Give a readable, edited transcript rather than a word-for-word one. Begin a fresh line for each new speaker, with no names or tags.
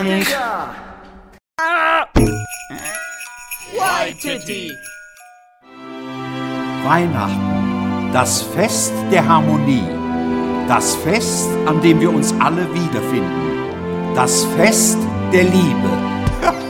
Dank.
Waititi.
Weihnachten, das Fest der Harmonie, das Fest, an dem wir uns alle wiederfinden, das Fest der Liebe.